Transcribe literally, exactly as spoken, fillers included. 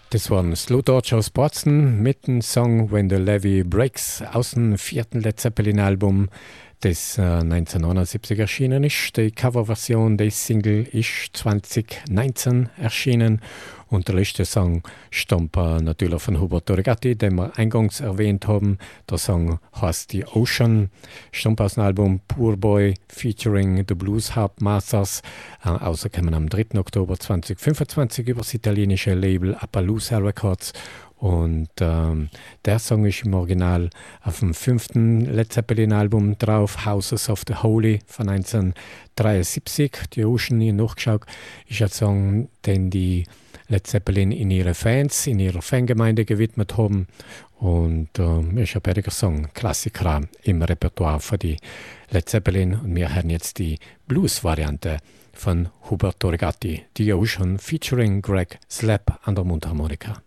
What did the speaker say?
Das waren Slow Torch aus Bozen mit dem Song When the Levee Breaks aus dem vierten Led Zeppelin-Album, das äh, neunzehnhundertneunundsiebzig erschienen ist. Die Coverversion des Single ist zwanzig neunzehn erschienen und der letzte Song stammt äh, natürlich von Hubert Dorigatti, den wir eingangs erwähnt haben. Der Song heißt The Ocean, stammt aus dem Album Poor Boy featuring The Blues Harp Masters, äh, rausgekommen am dritten Oktober zweitausendfünfundzwanzig über das italienische Label Appaloosa Records. Und ähm, der Song ist im Original auf dem fünften Led Zeppelin-Album drauf, Houses of the Holy von neunzehnhundertdreiundsiebzig. Die Ocean, hier nachgeschaut, ist ein Song, den die Led Zeppelin in ihre Fans, in ihrer Fangemeinde gewidmet haben. Und äh, ist ein fertiger Song, Klassiker im Repertoire für die Led Zeppelin. Und wir hören jetzt die Blues-Variante von Hubert Dorigatti, die Ocean featuring Greg Slap an der Mundharmonika.